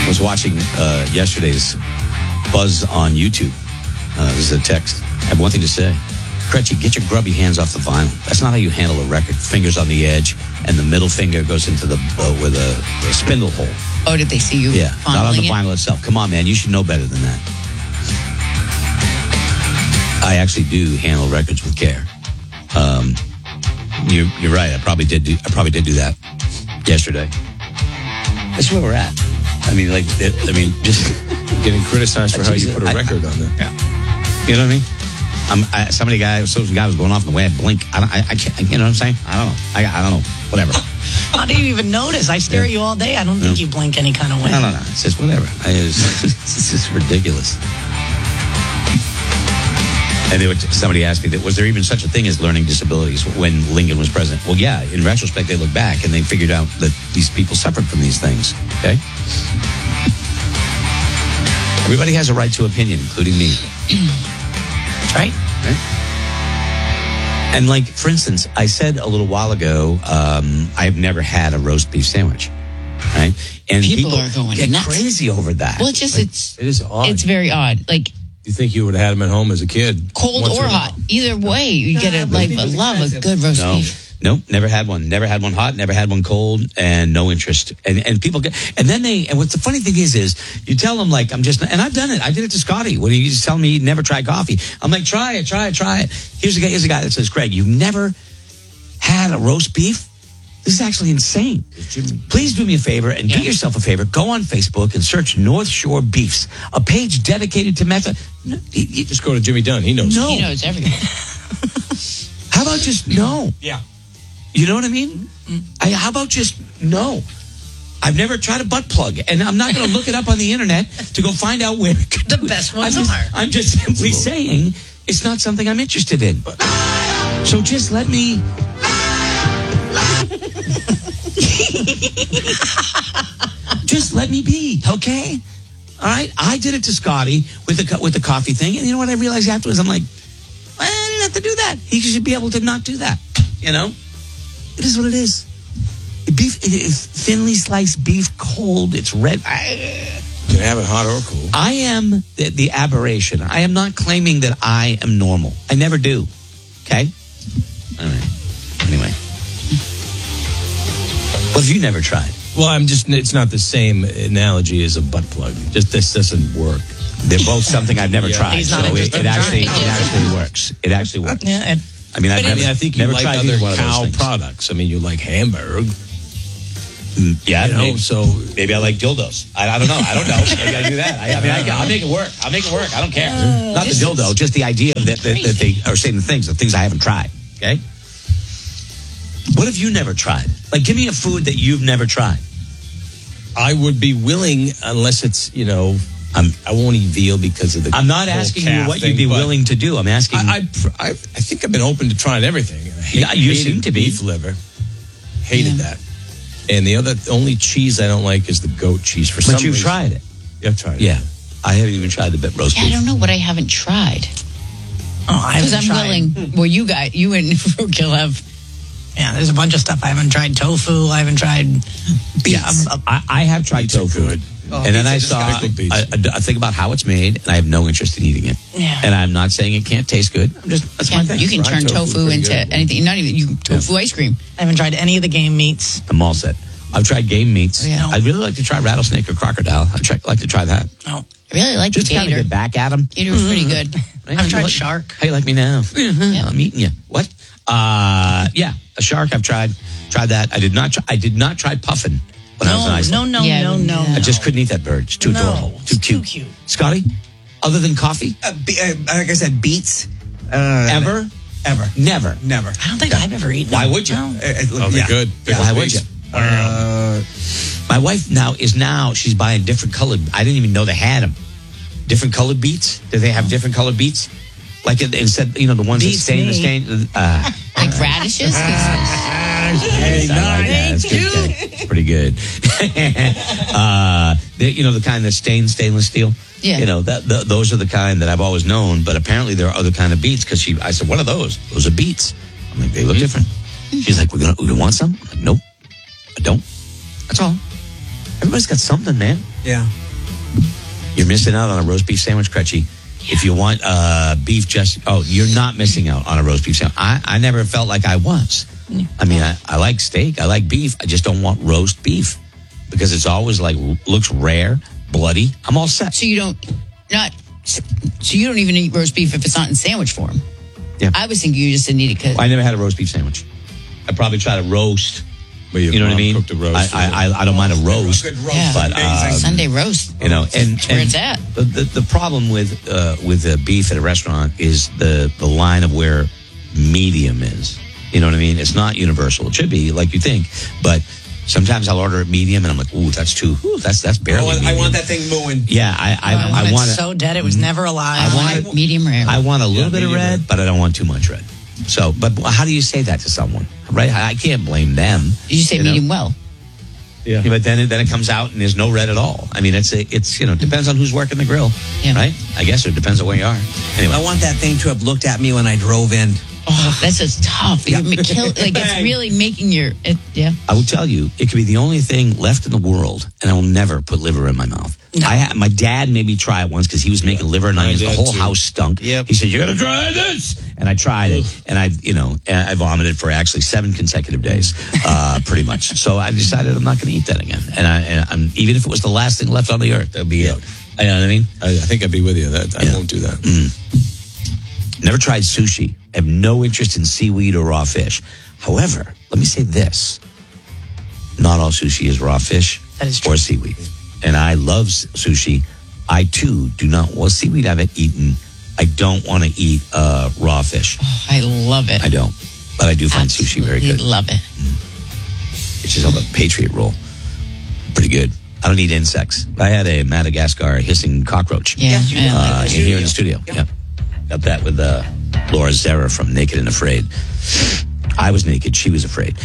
I was watching yesterday's Buzz on YouTube. This is a text. I have one thing to say. Cretchy, get your grubby hands off the vinyl. That's not how you handle a record. Fingers on the edge, and the middle finger goes into the where the spindle hole. Oh, did they see you? Yeah, not on the it? vinyl itself. Come on, man, you should know better than that. I actually do handle records with care. You're right. I probably did do that yesterday. That's where we're at. I mean, just getting criticized for how you put a record on there. Yeah. You know what I mean? Some guy was going off in the way I blink. I can't. You know what I'm saying? I don't know. I don't know. Whatever. How do you even notice? I stare at you all day. I don't think you blink any kind of way. No. It's just whatever. It's just ridiculous. And somebody asked me that, was there even such a thing as learning disabilities when Lincoln was president? Well, yeah. In retrospect, they look back and they figured out that these people suffered from these things. Okay. Everybody has a right to opinion, including me. Right? And like, for instance, I said a little while ago, I've never had a roast beef sandwich, right? And people are going get nuts. crazy over that. Well, it is odd. It's very odd. Like, you think you would have had them at home as a kid? Cold or hot, either way, you get a love a good roast beef. Nope, never had one. Never had one hot, never had one cold, and no interest. And people get, and what's the funny thing is you tell them like, and I've done it. I did it to Scotty when he just telling me he'd never tried coffee. I'm like, try it. Here's a guy that says, Craig, you've never had a roast beef? This is actually insane. Please do me a favor and do yourself a favor. Go on Facebook and search North Shore Beefs, a page dedicated to method. Just go to Jimmy Dunn. He knows. No. He knows everything. How about just no? Yeah. You know what I mean? How about just no? I've never tried a butt plug, and I'm not going to look it up on the internet to go find out where the best ones are. I'm just simply saying it's not something I'm interested in. So just let me. Just let me be, okay? All right. I did it to Scotty with the coffee thing, and you know what I realized afterwards? I'm like, I didn't have to do that. He should be able to not do that. You know, it is what it is. Beef, it's thinly sliced beef, cold. It's red. You can have it hot or cool. I am the aberration. I am not claiming that I am normal. I never do. Okay. All right. Anyway. What have you never tried? Well, it's not the same analogy as a butt plug. This doesn't work. They're both something I've never tried. He's not interested it actually works. It actually works. Yeah. I mean, I think you never like tried other either one of those cow things. products. I mean, you like Hamburg. Yeah, maybe. So maybe I like dildos. I don't know. Maybe I do that. I'll make it work. I don't care. Not the dildo, just the idea that they are saying the things I haven't tried. Okay. What have you never tried? Like, give me a food that you've never tried. I would be willing, unless it's, I won't eat veal because of the. I'm not asking you what you'd be willing to do. I'm asking. I think I've been open to trying everything. You seem to be. Beef liver. Hated that. And the only cheese I don't like is the goat cheese for some reason. But you've tried it. Yeah, I've tried it. Yeah. I haven't even tried the roast beef. I don't know what I haven't tried. Oh, I haven't Because I'm tried. willing. Well, you and Rookil have. Yeah, there's a bunch of stuff I haven't tried. Tofu, I haven't tried. Beets. I have tried tofu. Good. And then I saw a thing about how it's made, and I have no interest in eating it. Yeah. And I'm not saying it can't taste good. That's my thing. You can turn tofu into anything. Not even tofu ice cream. I haven't tried any of the game meats. I'm all set. I've tried game meats. Yeah. I'd really like to try rattlesnake or crocodile. I'd like to try that. No. I really like Just the kind of gator. get back at them. Gator was pretty good. I've tried shark. How you like me now? I'm eating you. What? Yeah, a shark. I've tried that. I did not try puffin when I was in Iceland. No. I just couldn't eat that bird. It's too adorable. Too cute. Scotty, other than coffee, like I said, beets. ever, never. I don't think I've ever eaten Why them. would you? No. They're good. Why would you? My wife she's buying different colored. I didn't even know they had them. Different colored beets. Do they have different colored beets? Like instead, the ones that stain the stain. Like radishes? It's pretty good. The kind that stain stainless steel. Yeah. Those are the kind that I've always known. But apparently there are other kind of beets because I said, what are those? Those are beets. I'm like, they look different. She's like, we want some? I'm like, nope, I don't. That's all. Everybody's got something, man. Yeah. You're missing out on a roast beef sandwich, Crutchy. If you want beef, you're not missing out on a roast beef sandwich. I never felt like I was. I mean, I like steak. I like beef. I just don't want roast beef because it's always like looks rare, bloody. I'm all set. So you don't even eat roast beef if it's not in sandwich form. Yeah. I was thinking you just didn't eat it because I never had a roast beef sandwich. I probably try to roast. But your You know what I mom mean? cooked a roast. I don't mind a roast. Good roast. Yeah. But Sunday roast. you know, and That's where it's at. The problem with beef at a restaurant is the line of where medium is. You know what I mean? It's not universal. It should be like you think, but sometimes I'll order it medium, and I'm like, ooh, that's too. Ooh, that's barely. I medium. want that thing mooing. Yeah, I want It's so dead. It was never alive. I want medium rare. I want a little bit of medium red, but I don't want too much red. So, but how do you say that to someone, right? I can't blame them. Did you say you know? medium well? Yeah. Yeah, but then it comes out and there's no red at all. I mean, it's depends on who's working the grill, Yeah. right? I guess it depends on where you are. Anyway, I want that thing to have looked at me when I drove in. Oh, that's just tough. It's really making yeah. I will tell you, it could be the only thing left in the world, and I will never put liver in my mouth. No. My dad made me try it once because he was making liver and onions. The dad whole too. house stunk. Yep. He said, "You're gonna try this," and I tried it, and I vomited for actually 7 consecutive days, pretty much. So I decided I'm not going to eat that again. And I'm even if it was the last thing left on the earth, that'd be it. You know what I mean? I think I'd be with you. I won't do that. Never tried sushi. I have no interest in seaweed or raw fish. However, let me say this. Not all sushi is raw fish That is true. or seaweed. And I love sushi. I, too, do not... Well, seaweed I haven't eaten. I don't want to eat raw fish. I love it. I don't. But I do find sushi very good. Love it. It's just on the Patriot roll. Pretty good. I don't eat insects. I had a Madagascar hissing cockroach. Yeah. I like that. Here in the studio. Yeah. Got that with Laura Zera from Naked and Afraid. I was naked. She was afraid.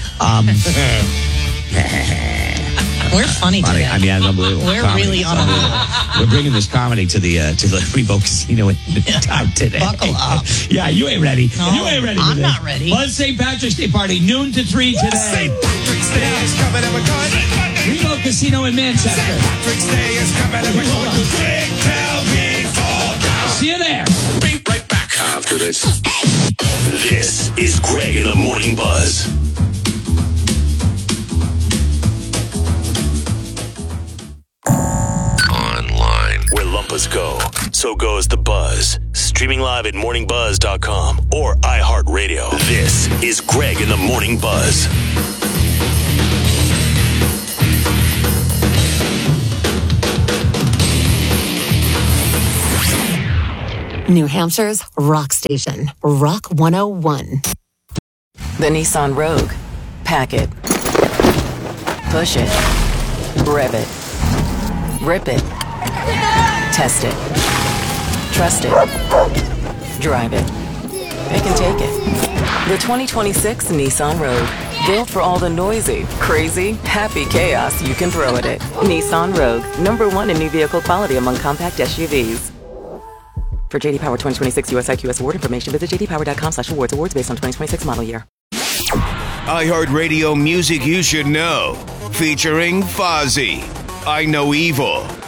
We're funny Funny. today. I mean, it's unbelievable. We're Comedy. really It's on a unbelievable. We're bringing this comedy to the Revo Casino in town today. Buckle up. Yeah, you ain't ready. No, You ain't ready. for I'm this. not ready. Well, it's St. Patrick's Day party, noon to 3 today. St. Patrick's Day is coming and we're going. Revo Casino in Manchester. St. Patrick's Day is coming and we're going to drink till we fall down. See you there. Be right back after this. This is Greg in the Morning Buzz. Online, where Lumpus go, so goes the buzz. Streaming live at morningbuzz.com or iHeartRadio. This is Greg in the Morning Buzz. New Hampshire's rock station, Rock 101. The Nissan Rogue. Pack it. Push it. Rev it. Rip it. Test it. Trust it. Drive it. It can take it. The 2026 Nissan Rogue. Built for all the noisy, crazy, happy chaos you can throw at it. Nissan Rogue. #1 in new vehicle quality among compact SUVs. For JD Power 2026 US IQS award information, visit jdpower.com/awards. Awards based on 2026 model year. iHeartRadio music you should know. Featuring Fozzy, I Know Evil,